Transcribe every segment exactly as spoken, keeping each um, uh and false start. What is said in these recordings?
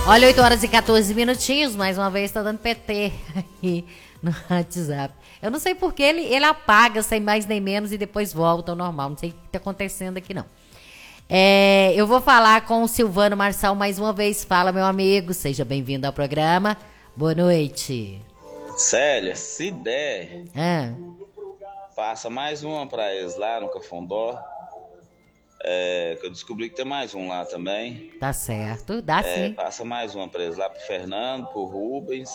Olha, oito horas e quatorze minutinhos, mais uma vez tá dando P T aqui no WhatsApp. Eu não sei porque ele, ele apaga sem mais nem menos e depois volta ao normal. Não sei o que tá acontecendo aqui, não. É, eu vou falar com o Silvano Marçal mais uma vez. Fala, meu amigo, seja bem-vindo ao programa. Boa noite. Célia, se der, Ah. passa mais uma pra eles lá no Cafundó. É, que eu descobri que tem mais um lá também. Tá certo, dá É, sim. passa mais uma pra eles lá, pro Fernando, pro Rubens,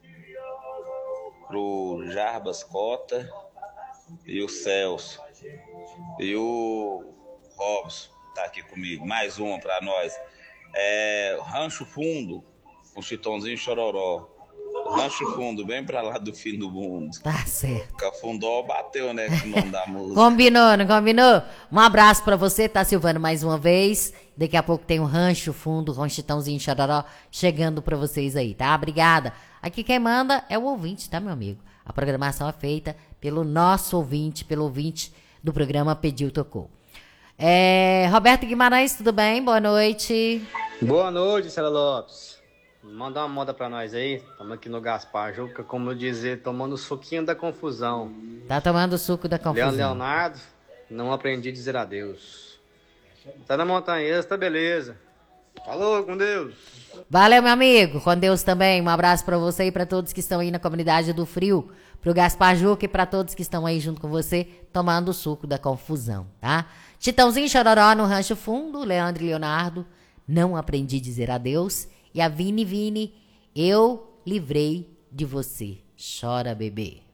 pro Jarbas Cota e o Celso. E o Robson tá aqui comigo. Mais uma pra nós. É, Rancho Fundo, com Chitãozinho e Chororó. Rancho Fundo, bem pra lá do fim do mundo. Tá certo. Cafundó bateu, né, com o nome da música. Combinou, não combinou? Um abraço pra você, tá, Silvano, mais uma vez. Daqui a pouco tem o Rancho Fundo, com Chitãozinho e Chororó chegando pra vocês aí, tá? Obrigada. Aqui quem manda é o ouvinte, tá, meu amigo? A programação é feita pelo nosso ouvinte, pelo ouvinte do programa Pediu Tocou. É, Roberto Guimarães, tudo bem? Boa noite. Boa noite, Célia Lopes. Manda uma moda pra nós aí. Estamos aqui no Gaspar Juca, como eu dizer, tomando o suquinho da confusão. Tá tomando o suco da confusão. Leandro Leonardo, não aprendi a dizer adeus. Tá na montanha, tá beleza. Falou, com Deus. Valeu, meu amigo. Com Deus também. Um abraço pra você e pra todos que estão aí na comunidade do Frio. Pro Gaspar Juca e pra todos que estão aí junto com você, tomando o suco da confusão, tá? Chitãozinho e Chororó no Rancho Fundo, Leandro e Leonardo, não aprendi a dizer adeus. E a Vini Vini, eu livrei de você. Chora, bebê.